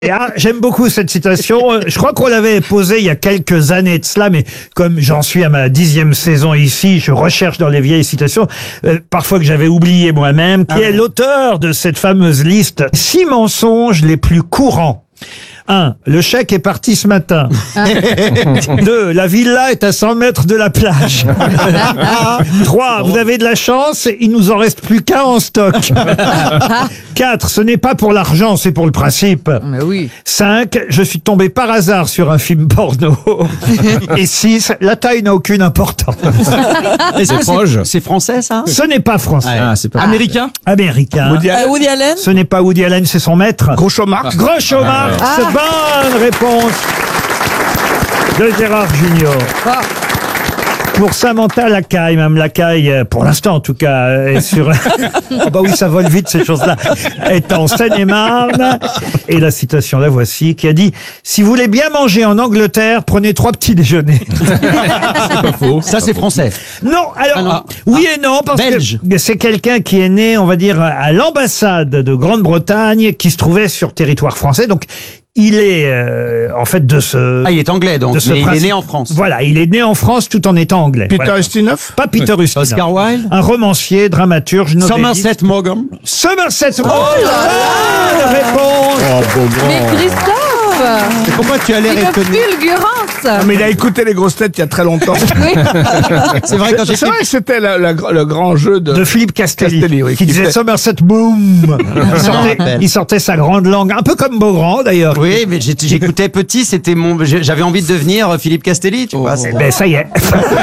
Et j'aime beaucoup cette citation. Je crois qu'on l'avait posée il y a quelques années de cela, mais comme j'en suis à ma 10e saison ici, je recherche dans les vieilles citations, parfois que j'avais oublié moi-même, qui est l'auteur de cette fameuse liste. 6 mensonges les plus courants. 1. Le chèque est parti ce matin. 2. La villa est à 100 mètres de la plage. 3. Vous avez de la chance, il nous en reste plus qu'un en stock. 4. Ce n'est pas pour l'argent, c'est pour le principe. Mais oui. 5. Je suis tombé par hasard sur un film porno. Et 6. La taille n'a aucune importance. C'est français, ça? Ce n'est pas français. Ah, c'est pas Américain? Américain. Woody Allen. Ce n'est pas Woody Allen, c'est son maître. Groucho Marx? Groucho Marx. Bonne réponse de Gérard Junior. Pour Samantha Lacaille, Mme Lacaille, pour l'instant en tout cas, est sur... Oh bah oui, ça vole vite ces choses-là. Est en Seine-et-Marne. Et la citation, la voici, qui a dit « Si vous voulez bien manger en Angleterre, prenez 3 petits déjeuners. » C'est pas faux. Ça, c'est français. Non, alors, oui et non, parce Belge. que c'est quelqu'un qui est né, on va dire, à l'ambassade de Grande-Bretagne, qui se trouvait sur territoire français, donc il est en fait de ce... Ah, il est anglais, donc, mais il est né en France. Voilà, il est né en France tout en étant anglais. Peter Voilà. Ustinov? Pas Peter Ustinov. Oscar Wilde? Un romancier, dramaturge, novelliste. Somerset Maugham? Somerset Maugham. Bonne réponse. Mais Christophe, Pourquoi tu as l'air une étonné? fulgurance. Ah, mais il a écouté les grosses têtes il y a très longtemps. Oui. C'est vrai, quand C'est j'étais... vrai que c'était le grand jeu De Philippe Castelli, oui, qui disait fait- Somerset Boom. rappelle. Il sortait sa grande langue, un peu comme Beaugrand d'ailleurs. Oui, mais j'écoutais petit, c'était j'avais envie de devenir Philippe Castelli, tu vois. Ben ça y est.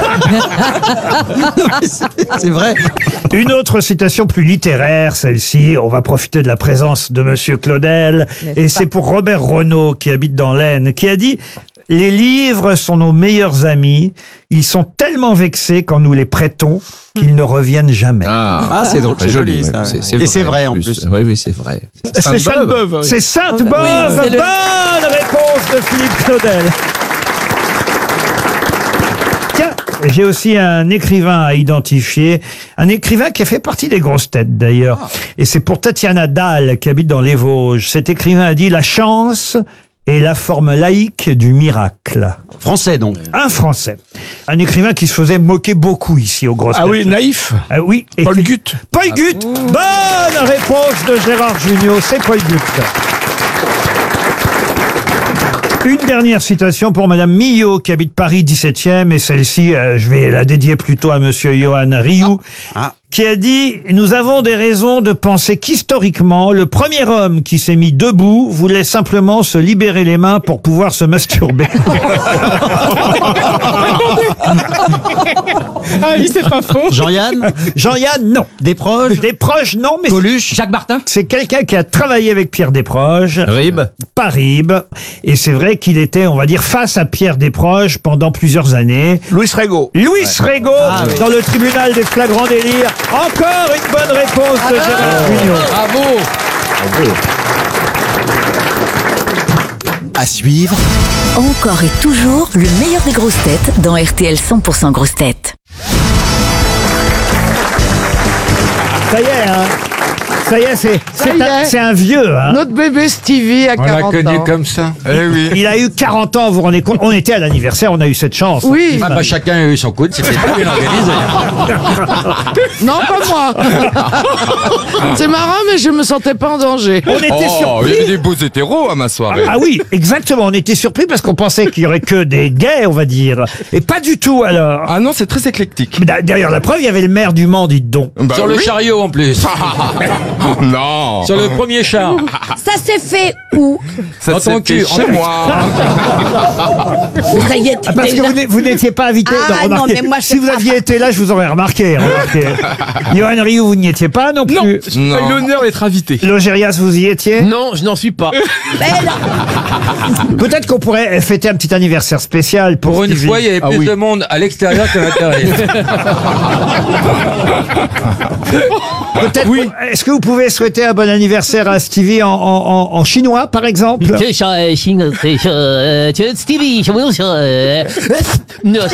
C'est vrai. Une autre citation plus littéraire, celle-ci, on va profiter de la présence de Monsieur Claudel, et c'est pour Robert Renaud, qui habite dans l'Aisne, qui a dit « Les livres sont nos meilleurs amis, ils sont tellement vexés quand nous les prêtons qu'ils ne reviennent jamais. » Ah, c'est drôle, c'est joli, ça. Et c'est vrai, en plus. Oui, oui, c'est vrai. C'est Sainte-Beuve. C'est Sainte-Beuve. c'est le- Bonne réponse de Philippe Claudel. Tiens, j'ai aussi un écrivain à identifier, un écrivain qui a fait partie des grosses têtes d'ailleurs. Et c'est pour Tatiana Dahl qui habite dans les Vosges. Cet écrivain a dit « La chance est la forme laïque du miracle ». Français, donc. Un Français. Un écrivain qui se faisait moquer beaucoup ici aux grosses Ah têtes. oui, naïf. Oui. Et Paul Gutt. Paul Gutt. Bonne réponse de Gérard Junior, c'est Paul Gutt. Une dernière citation pour Madame Millot, qui habite Paris 17e, et celle-ci, je vais la dédier plutôt à Monsieur Johan Rioux, qui a dit « Nous avons des raisons de penser qu'historiquement, le premier homme qui s'est mis debout voulait simplement se libérer les mains pour pouvoir se masturber. » Ah oui, c'est pas faux. Jean-Yann? Jean-Yann, non. Desproges? Des proches, non, mais Coluche? Jacques Martin? c'est quelqu'un qui a travaillé avec Pierre Desproges. Ribes? Pas Ribes. Et c'est vrai qu'il était, on va dire, face à Pierre Desproges pendant plusieurs années. Louis Rego. Louis Rego, dans le tribunal des flagrants délires. Encore une bonne réponse de Gérard Junior. Bravo. À suivre, Encore et toujours le meilleur des grosses têtes dans RTL 100% grosses têtes. Ça y est, hein. Ça y est, c'est un vieux, hein. Notre bébé Stevie à On l'a 40 connu ans. comme ça. Eh oui. Il a eu 40 ans, vous vous rendez compte? On était à l'anniversaire, on a eu cette chance. Oui. Ah bah chacun a eu son coude, c'était très bien organisé. Non, pas moi. C'est marrant, mais je me sentais pas en danger. On était Oh, il y surpris. avait des beaux hétéros à ma soirée. Ah oui, exactement. On était surpris parce qu'on pensait qu'il y aurait que des gays, on va dire. Et pas du tout, alors. Ah non, c'est très éclectique. D'ailleurs, la preuve, il y avait le maire du Mans, dites donc. Bah Sur le oui. chariot en plus. Non. Sur le premier char. Ça s'est fait où? Ça Dans ton c'était cul, chez moi. Ça y est, Ah, parce que vous n'étiez pas invité. Ah, non, remarquez, mais moi, je si vous sais aviez été là, je vous aurais remarqué. Johan Rioux, vous n'y étiez pas non plus. Non, j'ai pas eu l'honneur d'être invité. Logérias, vous y étiez. Non, je n'en suis pas. Peut-être qu'on pourrait fêter un petit anniversaire spécial pour Pour une Stevie. fois, il y avait Ah plus oui. de monde à l'extérieur qu'à l'intérieur. Peut-être. Est-ce que vous pouvez souhaiter un bon anniversaire à Stevie en chinois, par exemple?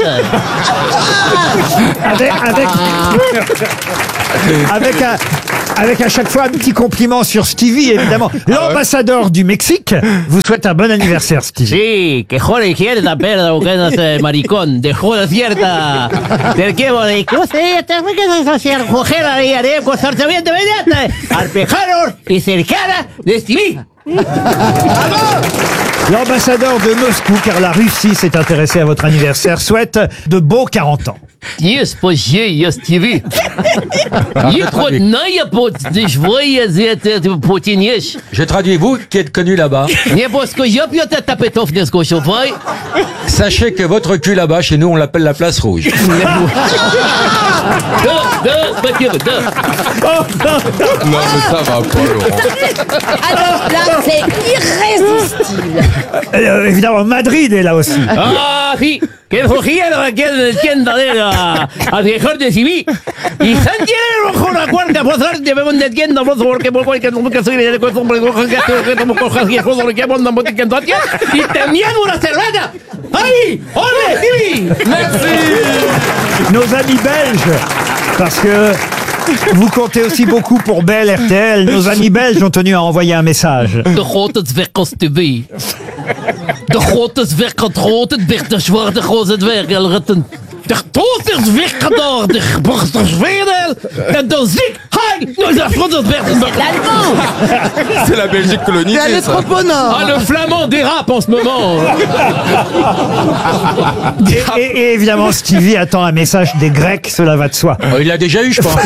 avec Avec à chaque fois un petit compliment sur Stevie, évidemment. L'ambassadeur du Mexique vous souhaite un bon anniversaire, Stevie. Sí, que jode izquierda, perro, que no sé, maricón, de joda cierta. Del que vos de cruce, te fue que se hacía coger a la de consorciamiento mediante, arpejaros y cercana de Stevie. L'ambassadeur de Moscou, car la Russie s'est intéressée à votre anniversaire, souhaite de beaux 40 ans. Не спасибо, я Стиви. Я родная это потянешь. Je traduis, vous qui êtes connu là-bas, Не поскользь пьет это петов не скушал, твой. sachez que votre cul là-bas, chez nous, on l'appelle la place rouge. Да, спасибо, да. Non, mais ça va pas, Laurent. Alors là, c'est irrésistible. Évidemment, Madrid est là aussi. Ah, sí. Que cogía la tienda de la al mejor de Stevie. Y Sánchez rojo la cuarta posar de bebón de tienda, porque porque nunca soy de costumbre que como cojas y cosas que mandan botica en toalla y tenían una cerveza. ¡Ay! ¡Ole, Stevie! Nos amis belges, parce que vous comptez aussi beaucoup pour Bell RTL, nos amis belges ont tenu à envoyer un message. De grote dwerg Stevie. De grote dwerg had grote dwerg, de zwarte grote dwerg, elretten. De grote dwerg door, de borste zwedel, en de ziek, hai, de grote dwerg. L'allemand. C'est la Belgique T'es allé colonisée, ça. trop au nord. Ah, le flamand dérape en ce moment. Et évidemment, Stevie attend un message des Grecs, cela va de soi. Oh, il l'a déjà eu, je pense.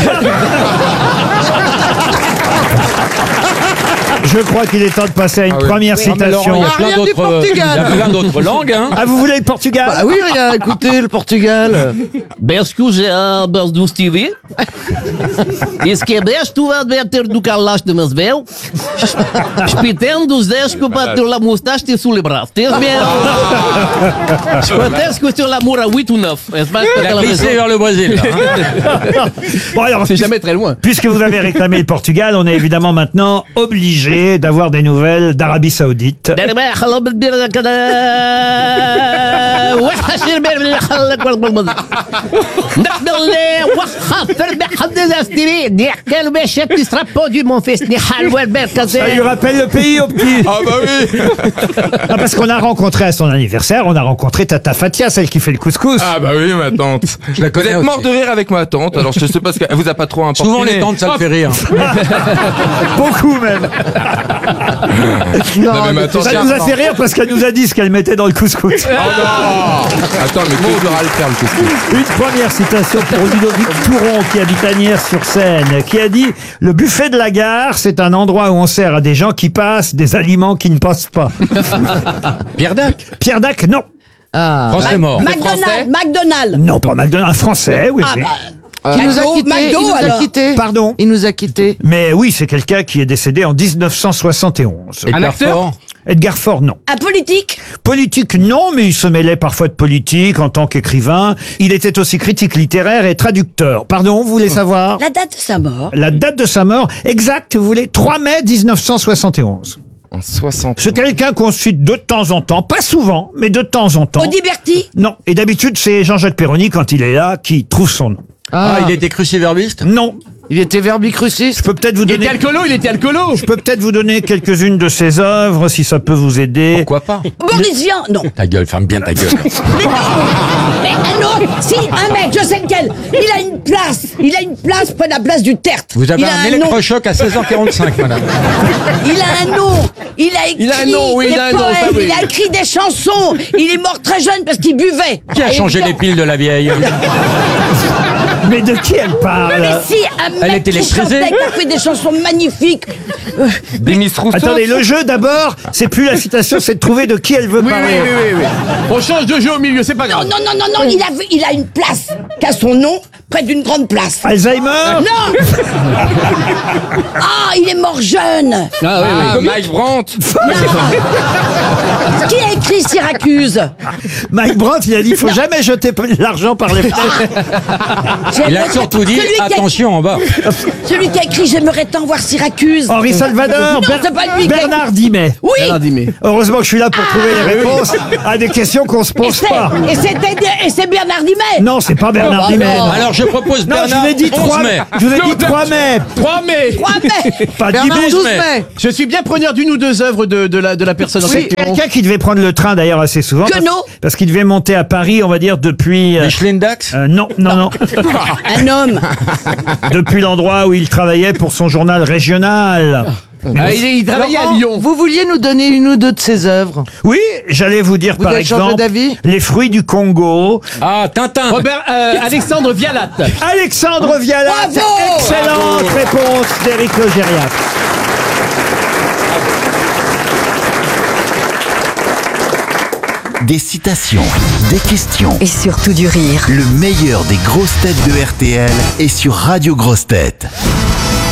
Je crois qu'il est temps de passer à une première Ah, mais Laurent, citation. il y a plein Rien du d'autres, Portugal. il y a plein d'autres langues, hein. Ah, vous voulez le Portugal? Ah oui, regarde, écoutez, le Portugal. Besco já do Stevie. Diz que best tu vai meter do calaste de meus véu. Espitendo os desco para ter la moustache te sous les bras. Tens bien. Peut-être que sur l'amour à 8 ou 9. Est-ce pas Il a glissé vers le Brésil, là, hein. Bon, alors, C'est jamais très loin. puisque vous avez réclamé le Portugal, on est évidemment maintenant obligé d'avoir des nouvelles d'Arabie Saoudite. Ça lui rappelle le pays au petit. Ah bah oui. Ah, parce qu'on a rencontré à son anniversaire, on a rencontré Tata Fatia, celle qui fait le couscous. Ah bah oui, ma tante. Je la Vous connais êtes aussi. mort de rire avec ma tante, alors je sais pas ce qu'elle vous a pas trop importé. Souvent, les tantes, ça le fait rire. Beaucoup même. Non, mais ma tante, Ça nous a fait rire parce qu'elle nous a dit ce qu'elle mettait dans le couscous. Attends, mais qui devra le faire, le couscous? Une première citation pour Ludovic Touron, qui habite Agnières-sur-Seine, qui a dit « Le buffet de la gare, c'est un endroit où on sert à des gens qui passent des aliments qui ne passent pas. Pierre Dac. » Pierre Dac, non. Ah. Français mort. McDonald's. Non, pas McDonald's, français, oui. Ah oui. bah, Qui nous a quittés. McDo, Il nous a alors. quittés. Pardon. Il nous a quittés. Mais oui, c'est quelqu'un qui est décédé en 1971. Un acteur. Edgar Faure, non. Un politique. Politique, non, mais il se mêlait parfois de politique en tant qu'écrivain. Il était aussi critique littéraire et traducteur. Pardon, vous voulez savoir La date de sa mort. la date de sa mort exacte, vous voulez 3 mai 1971. En 60. C'est quelqu'un qu'on suit de temps en temps, pas souvent, mais de temps en temps. Audiberti. Non, et d'habitude c'est Jean-Jacques Perroni quand il est là qui trouve son nom. Ah, il était cruciverbiste. Non, Il était verbicruciste. je peux peut-être vous Il était donner. alcoolo, il était alcoolo. Je peux peut-être vous donner quelques-unes de ses œuvres si ça peut vous aider. Pourquoi pas? Boris Vian. Non. Ta gueule, ferme bien ta gueule. Mais un autre. Si, un mec, je sais lequel. Il a une place. Il a une place près de la place du Tertre. Vous avez il a un nom. électrochoc à 16h45, madame. Il a un nom. Il a écrit Il a un nom, oui, des il a un nom, ça, poèmes. oui. Il a écrit des chansons. Il est mort très jeune parce qu'il buvait. Qui a changé les piles de la vieille? Mais de qui elle parle? Mais si, un Elle mec est qui électrisée. chantait, qui a fait des chansons magnifiques. Demis Rousseau. Attendez, le jeu d'abord, c'est plus la citation, c'est de trouver de qui elle veut Oui, parler. oui. On change de jeu au milieu, c'est pas Non, grave. non, il a une place qui a son nom près d'une grande place. Alzheimer? Non. Ah, il est mort jeune. Ah, oui, Ah, Mike Brandt. Qui a écrit Syracuse? Mike Brandt, il a dit, il faut jamais jeter l'argent par les fenêtres. Il a surtout dit attention en bas. Celui qui a écrit J'aimerais tant voir Syracuse. Henri Salvador, Non, c'est pas lui qui a- Bernard Dimet. Oui. Bernard Dimet. Heureusement que je suis là pour trouver les réponses à des questions qu'on se Et pose pas. c'est Bernard Dimet. Non, c'est pas Bernard Oh, Dimet. non. non. Alors je propose Non, je Bernard vous ai dit 11 3 mai. mai. Je vous ai dit 3 mai. 3 mai. 3 mai. Pas Bernard 10 mai. 12 mai. Je suis bien preneur d'une ou deux œuvres de la personne en C'est question. quelqu'un qui devait prendre le train d'ailleurs assez souvent. Queneau. Parce qu'il devait monter à Paris, on va dire, depuis... Michelin Dax. non. Un homme. Depuis l'endroit où il travaillait pour son journal régional. Ah, il travaillait à Laurent, Lyon. vous vouliez nous donner une ou deux de ses œuvres? Oui, j'allais vous dire Vous par avez changé exemple d'avis les fruits du Congo. Ah, Tintin. Robert, Alexandre Vialat. Alexandre Vialat. Bravo. Excellente réponse d'Éric Logérias. Des citations, des questions. Et surtout du rire. Le meilleur des grosses têtes de RTL est sur Radio Grosses Têtes.